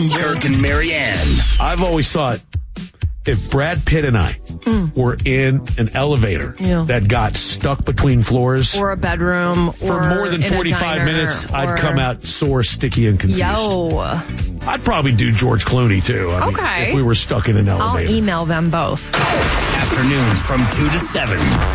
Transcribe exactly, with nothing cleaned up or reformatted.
Kirk and Marianne. I've always thought if Brad Pitt and I mm. were in an elevator yeah. that got stuck between floors, or a bedroom, for or more than forty-five minutes, or... I'd come out sore, sticky, and confused. Yo. I'd probably do George Clooney, too. I okay. mean, if we were stuck in an elevator. I'll email them both. Afternoons from two to seven.